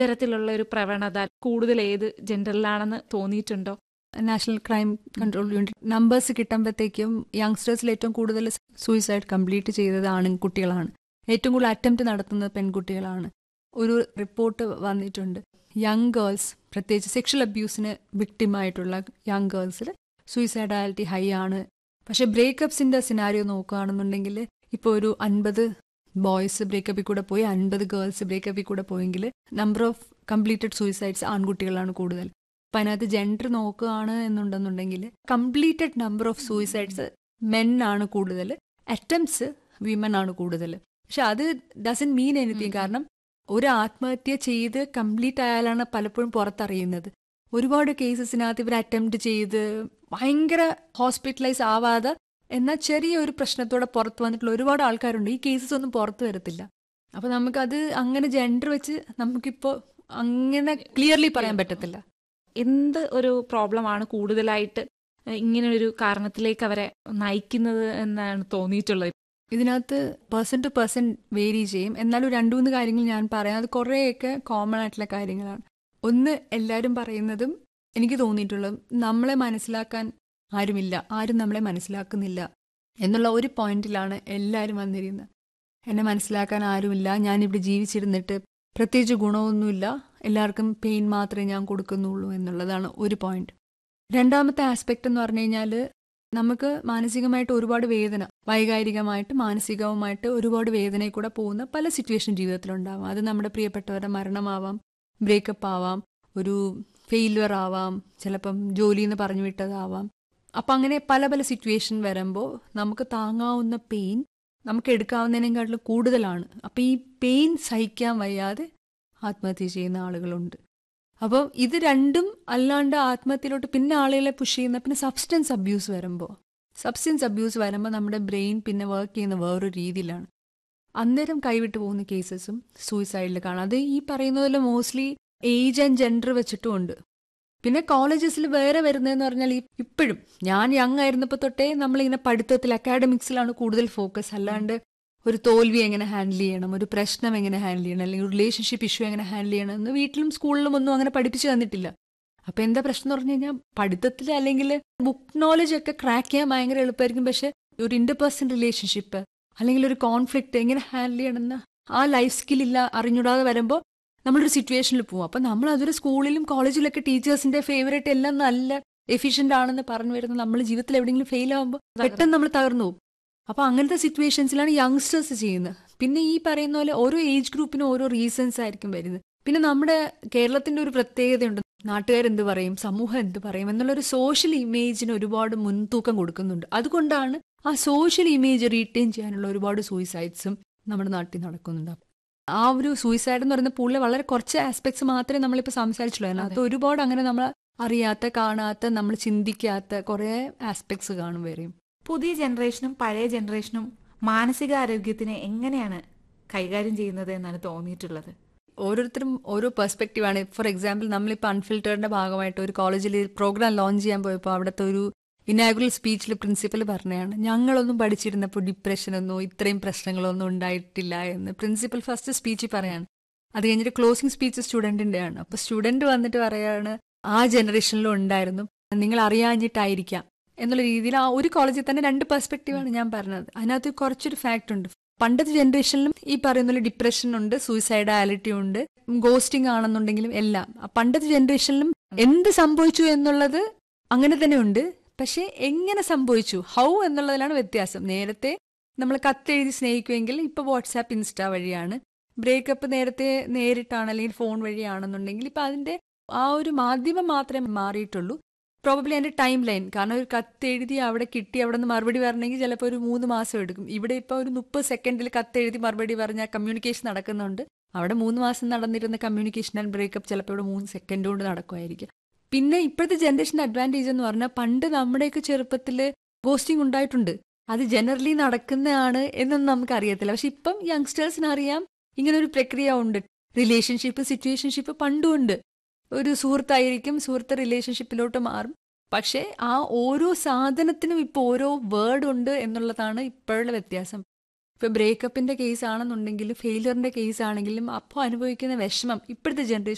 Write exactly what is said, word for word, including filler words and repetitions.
ഇത്തരത്തിലുള്ള ഒരു പ്രവണത കൂടുതൽ ഏത് ജെൻഡറിലാണെന്ന് തോന്നിയിട്ടുണ്ടോ? National crime control unit numbers കിട്ടുമ്പോഴത്തേക്കും യങ്സ്റ്റേഴ്സിൽ ഏറ്റവും കൂടുതൽ സൂയിസൈഡ് കംപ്ലീറ്റ് ചെയ്തത് ആൺകുട്ടികളാണ്. ഏറ്റവും കൂടുതൽ അറ്റംപ്റ്റ് നടത്തുന്നത് പെൺകുട്ടികളാണ്. ഒരു റിപ്പോർട്ട് വന്നിട്ടുണ്ട്, യങ് ഗേൾസ് പ്രത്യേകിച്ച് സെക്ഷൽ അബ്യൂസിന് വിക്ടിമായിട്ടുള്ള യങ് ഗേൾസിൽ സൂയിസൈഡാലിറ്റി ഹൈ ആണ്. പക്ഷെ ബ്രേക്കപ്സിന്റെ സിനാരിയോ നോക്കുകയാണെന്നുണ്ടെങ്കിൽ ഇപ്പോൾ ഒരു അൻപത് ബോയ്സ് ബ്രേക്കപ്പിൽ കൂടെ പോയി അൻപത് ഗേൾസ് ബ്രേക്കപ്പിൽ കൂടെ പോയെങ്കിൽ നമ്പർ ഓഫ് കംപ്ലീറ്റഡ് സൂയിസൈഡ്സ് ആൺകുട്ടികളാണ് കൂടുതൽ. അപ്പം അതിനകത്ത് ജെൻഡർ നോക്കുകയാണ് എന്നുണ്ടെന്നുണ്ടെങ്കിൽ completed number of suicides men ആണ് കൂടുതൽ, അറ്റംപ്റ്റ്സ് വിമൻ ആണ് കൂടുതൽ. പക്ഷെ അത് ഡസൻ മീൻ എനിത്തിങ്. കാരണം ഒരു ആത്മഹത്യ ചെയ്ത് കംപ്ലീറ്റ് ആയാലാണ് പലപ്പോഴും പുറത്തറിയുന്നത്. ഒരുപാട് കേസസിനകത്ത് ഇവർ അറ്റംപ്റ്റ് ചെയ്ത് ഭയങ്കര ഹോസ്പിറ്റലൈസ് ആവാതെ എന്നാൽ ചെറിയൊരു പ്രശ്നത്തോടെ പുറത്ത് വന്നിട്ടുള്ള ഒരുപാട് ആൾക്കാരുണ്ട്. ഈ കേസസ് ഒന്നും പുറത്ത് വരത്തില്ല. അപ്പൊ നമുക്കത് അങ്ങനെ ജെൻഡർ വെച്ച് നമുക്കിപ്പോൾ അങ്ങനെ ക്ലിയർലി പറയാൻ പറ്റത്തില്ല. എന്ത് ഒരു പ്രോബ്ലമാണ് കൂടുതലായിട്ട് ഇങ്ങനെ ഒരു കാരണത്തിലേക്ക് അവരെ നയിക്കുന്നത് എന്നാണ് തോന്നിയിട്ടുള്ളത്? ഇതിനകത്ത് പേഴ്സൺ ടു പേഴ്സൺ വേരി ചെയ്യും. എന്നാലും രണ്ടു മൂന്ന് കാര്യങ്ങൾ ഞാൻ പറയാം. അത് കുറേയൊക്കെ കോമൺ ആയിട്ടുള്ള കാര്യങ്ങളാണ്. ഒന്ന്, എല്ലാവരും പറയുന്നതും എനിക്ക് തോന്നിയിട്ടുള്ളതും നമ്മളെ മനസ്സിലാക്കാൻ ആരുമില്ല, ആരും നമ്മളെ മനസ്സിലാക്കുന്നില്ല എന്നുള്ള ഒരു പോയിന്റിലാണ് എല്ലാവരും വന്നിരുന്നത്. എന്നെ മനസ്സിലാക്കാൻ ആരുമില്ല, ഞാനിവിടെ ജീവിച്ചിരുന്നിട്ട് പ്രത്യേകിച്ച് ഗുണമൊന്നുമില്ല, എല്ലാവർക്കും പെയിൻ മാത്രമേ ഞാൻ കൊടുക്കുന്നുള്ളൂ എന്നുള്ളതാണ് ഒരു പോയിന്റ്. രണ്ടാമത്തെ ആസ്പെക്ട് എന്ന് പറഞ്ഞു കഴിഞ്ഞാൽ നമുക്ക് മാനസികമായിട്ട് ഒരുപാട് വേദന, വൈകാരികമായിട്ട് മാനസികവുമായിട്ട് ഒരുപാട് വേദനയിൽ കൂടെ പോകുന്ന പല സിറ്റുവേഷൻ ജീവിതത്തിലുണ്ടാവാം. അത് നമ്മുടെ പ്രിയപ്പെട്ടവരുടെ മരണമാവാം, ബ്രേക്കപ്പ് ആവാം, ഒരു ഫെയിലുവർ ആവാം, ചിലപ്പം ജോലിയിൽ നിന്ന് പറഞ്ഞു വിട്ടതാവാം. അപ്പം അങ്ങനെ പല പല സിറ്റുവേഷൻ വരുമ്പോൾ നമുക്ക് താങ്ങാവുന്ന പെയിൻ നമുക്ക് എടുക്കാവുന്നതിനേക്കാട്ടിലും കൂടുതലാണ്. അപ്പം ഈ പെയിൻ സഹിക്കാൻ വയ്യാതെ ആത്മഹത്യ ചെയ്യുന്ന ആളുകളുണ്ട്. അപ്പോൾ ഇത് രണ്ടും അല്ലാണ്ട് ആത്മഹത്യയിലോട്ട് പിന്നെ ആളുകളെ പുഷ് ചെയ്യുന്ന പിന്നെ സബ്സ്റ്റൻസ് അബ്യൂസ് വരുമ്പോൾ സബ്സ്റ്റൻസ് അബ്യൂസ് വരുമ്പോൾ നമ്മുടെ ബ്രെയിൻ പിന്നെ വർക്ക് ചെയ്യുന്ന വേറൊരു രീതിയിലാണ്. അന്നേരം കൈവിട്ട് പോകുന്ന കേസസും സൂയിസൈഡിൽ കാണാം. അത് ഈ പറയുന്ന പോലെ മോസ്റ്റ്ലി ഏജ് ആൻഡ് ജെൻഡർ വെച്ചിട്ടും ഉണ്ട്. പിന്നെ കോളേജസിൽ വേറെ വരുന്നതെന്ന് പറഞ്ഞാൽ ഇപ്പോഴും ഞാൻ യങ് ആയിരുന്നപ്പോൾ തൊട്ടേ നമ്മളിങ്ങനെ പഠിത്തത്തിൽ അക്കാഡമിക്സിലാണ് കൂടുതൽ ഫോക്കസ്. അല്ലാണ്ട് ഒരു തോൽവി എങ്ങനെ ഹാൻഡിൽ ചെയ്യണം, ഒരു പ്രശ്നം എങ്ങനെ ഹാൻഡിൽ ചെയ്യണം, അല്ലെങ്കിൽ ഒരു റിലേഷൻഷിപ്പ് ഇഷ്യൂ എങ്ങനെ ഹാൻഡിൽ ചെയ്യണം എന്ന് വീട്ടിലും സ്കൂളിലും ഒന്നും അങ്ങനെ പഠിപ്പിച്ചു തന്നിട്ടില്ല. അപ്പം എന്താ പ്രശ്നം എന്ന് പറഞ്ഞു കഴിഞ്ഞാൽ പഠിത്തത്തിൽ അല്ലെങ്കിൽ ബുക്ക് നോളജ് ഒക്കെ ക്രാക്ക് ചെയ്യാൻ ഭയങ്കര എളുപ്പമായിരിക്കും. പക്ഷെ ഒരു ഇന്റർപേഴ്സണൽ റിലേഷൻഷിപ്പ് അല്ലെങ്കിൽ ഒരു കോൺഫ്ലിക്റ്റ് എങ്ങനെ ഹാൻഡിൽ ചെയ്യണമെന്ന് ആ ലൈഫ് സ്കില്ലില്ല, അറിഞ്ഞൂടാതെ വരുമ്പോൾ നമ്മളൊരു സിറ്റുവേഷനിൽ പോകും. അപ്പം നമ്മൾ അതൊരു സ്കൂളിലും കോളേജിലൊക്കെ ടീച്ചേഴ്സിന്റെ ഫേവറേറ്റ് എല്ലാം നല്ല എഫിഷ്യന്റ് ആണെന്ന് പറഞ്ഞു വരുന്നത് നമ്മൾ ജീവിതത്തിൽ എവിടെയെങ്കിലും ഫെയിൽ ആകുമ്പോൾ പെട്ടെന്ന് നമ്മൾ തകർന്നു പോകും. അപ്പൊ അങ്ങനത്തെ സിറ്റുവേഷൻസിലാണ് യങ്സ്റ്റേഴ്സ് ചെയ്യുന്നത്. പിന്നെ ഈ പറയുന്ന പോലെ ഓരോ ഏജ് ഗ്രൂപ്പിനും ഓരോ റീസൺസ് ആയിരിക്കും വരുന്നത്. പിന്നെ നമ്മുടെ കേരളത്തിന്റെ ഒരു പ്രത്യേകതയുണ്ട്, നാട്ടുകാരെന്ത് പറയും, സമൂഹം എന്ത് പറയും എന്നുള്ളൊരു സോഷ്യൽ ഇമേജിന് ഒരുപാട് മുൻതൂക്കം കൊടുക്കുന്നുണ്ട്. അതുകൊണ്ടാണ് ആ സോഷ്യൽ ഇമേജ് റീറ്റെയിൻ ചെയ്യാനുള്ള ഒരുപാട് സൂയിസൈഡ്സും നമ്മുടെ നാട്ടിൽ നടക്കുന്നുണ്ട്. ആ ഒരു സൂയിസൈഡ് എന്ന് പറയുന്ന പൂളിലെ വളരെ കുറച്ച് ആസ്പെക്ട്സ് മാത്രമേ നമ്മളിപ്പോൾ സംസാരിച്ചുള്ളൂ. അതിനകത്ത് ഒരുപാട് അങ്ങനെ നമ്മൾ അറിയാത്ത, കാണാത്ത, നമ്മൾ ചിന്തിക്കാത്ത കുറെ ആസ്പെക്ട്സ് കാണും വരെയും. പുതിയ ജനറേഷനും പഴയ ജനറേഷനും മാനസികാരോഗ്യത്തിനെ എങ്ങനെയാണ് കൈകാര്യം ചെയ്യുന്നത് എന്നാണ് തോന്നിയിട്ടുള്ളത്? ഓരോരുത്തരും ഓരോ പെർസ്പെക്റ്റീവാണ്. ഫോർ എക്സാമ്പിൾ, നമ്മളിപ്പോൾ അൺഫിൽറ്റേർഡിന്റെ ഭാഗമായിട്ട് ഒരു കോളേജിൽ പ്രോഗ്രാം ലോഞ്ച് ചെയ്യാൻ പോയപ്പോൾ അവിടുത്തെ ഒരു ഇനാഗുറൽ സ്പീച്ചിൽ പ്രിൻസിപ്പൽ പറഞ്ഞതാണ്, ഞങ്ങളൊന്നും പഠിച്ചിരുന്നപ്പോൾ ഡിപ്രഷനൊന്നോ ഇത്രയും പ്രശ്നങ്ങളൊന്നും ഉണ്ടായിട്ടില്ല എന്ന് പ്രിൻസിപ്പൽ ഫസ്റ്റ് സ്പീച്ചിൽ പറയാണ്. അത് കഴിഞ്ഞിട്ട് ക്ലോസിംഗ് സ്പീച്ച് സ്റ്റുഡന്റിന്റെയാണ്. അപ്പൊ സ്റ്റുഡന്റ് വന്നിട്ട് പറയാണ്, ആ ജനറേഷനിലും ഉണ്ടായിരുന്നു, നിങ്ങൾ അറിയാഞ്ഞിട്ടായിരിക്കാം എന്നുള്ള രീതിയിൽ ആ ഒരു കോളേജിൽ തന്നെ രണ്ട് പെർസ്പെക്റ്റീവാണ് ഞാൻ പറഞ്ഞത്. അതിനകത്ത് കുറച്ചൊരു ഫാക്ട് ഉണ്ട്. പണ്ടത്തെ ജനറേഷനിലും ഈ പറയുന്ന പോലെ ഡിപ്രഷൻ ഉണ്ട്, സൂയിസൈഡാലിറ്റി ഉണ്ട്, ഗോസ്റ്റിംഗ് ആണെന്നുണ്ടെങ്കിലും എല്ലാം. പണ്ടത്തെ ജനറേഷനിലും എന്ത് സംഭവിച്ചു എന്നുള്ളത് അങ്ങനെ തന്നെ ഉണ്ട്. പക്ഷെ എങ്ങനെ സംഭവിച്ചു, ഹൗ എന്നുള്ളതിലാണ് വ്യത്യാസം. നേരത്തെ നമ്മൾ കത്തെഴുതി സ്നേഹിക്കുമെങ്കിൽ ഇപ്പൊ വാട്സാപ്പ്, ഇൻസ്റ്റാ വഴിയാണ്. ബ്രേക്കപ്പ് നേരത്തെ നേരിട്ടാണ് അല്ലെങ്കിൽ ഫോൺ വഴിയാണെന്നുണ്ടെങ്കിൽ ഇപ്പൊ അതിന്റെ ആ ഒരു മാധ്യമം മാത്രമേ മാറിയിട്ടുള്ളൂ. പ്രോബബ്ലി അതിന്റെ ടൈം ലൈൻ, കാരണം ഒരു കത്തെഴുതി അവിടെ കിട്ടി അവിടെ നിന്ന് മറുപടി വരണമെങ്കിൽ ചിലപ്പോൾ ഒരു മൂന്ന് മാസം എടുക്കും. ഇവിടെ ഇപ്പൊ ഒരു മുപ്പത് സെക്കൻഡിൽ കത്തെഴുതി മറുപടി പറഞ്ഞാൽ കമ്മ്യൂണിക്കേഷൻ നടക്കുന്നുണ്ട്. അവിടെ മൂന്ന് മാസം നടന്നിരുന്ന കമ്മ്യൂണിക്കേഷൻ ആൻഡ് ബ്രേക്കപ്പ് ചിലപ്പോൾ ഇവിടെ മൂന്ന് സെക്കൻഡ് കൊണ്ട് നടക്കുമായിരിക്കും. പിന്നെ ഇപ്പോഴത്തെ ജനറേഷൻ്റെ അഡ്വാൻറ്റേജ് എന്ന് പറഞ്ഞാൽ പണ്ട് നമ്മുടെയൊക്കെ ചെറുപ്പത്തിൽ ഗോസ്റ്റിംഗ് ഉണ്ടായിട്ടുണ്ട്. അത് ജനറലി നടക്കുന്നതാണ് എന്നൊന്നും നമുക്ക് അറിയത്തില്ല. പക്ഷെ ഇപ്പം യങ്സ്റ്റേഴ്സിന് അറിയാം ഇങ്ങനൊരു പ്രക്രിയ ഉണ്ട്. റിലേഷൻഷിപ്പ്, സിറ്റുവേഷൻഷിപ്പ് പണ്ടും ഉണ്ട്. ഒരു സുഹൃത്തായിരിക്കും, സുഹൃത്ത് റിലേഷൻഷിപ്പിലോട്ട് മാറും. പക്ഷെ ആ ഓരോ സാധനത്തിനും ഇപ്പോൾ ഓരോ വേർഡ് ഉണ്ട് എന്നുള്ളതാണ് ഇപ്പോഴുള്ള വ്യത്യാസം. ഇപ്പൊ ബ്രേക്കപ്പിന്റെ കേസ് ആണെന്നുണ്ടെങ്കിലും ഫെയിലിയറിന്റെ കേസ് ആണെങ്കിലും അപ്പോൾ അനുഭവിക്കുന്ന വിഷമം ഇപ്പോഴത്തെ ജനറേഷൻ